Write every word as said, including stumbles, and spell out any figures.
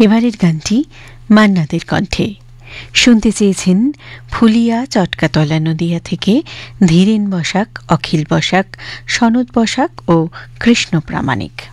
এবারের গানটি মান্নাদের কণ্ঠে। শুনতে চেয়েছেন ফুলিয়া চটকাতলা নদিয়া থেকে ধীরেন বসাক, অখিল বসাক, সনদ বসাক ও কৃষ্ণ প্রামাণিক।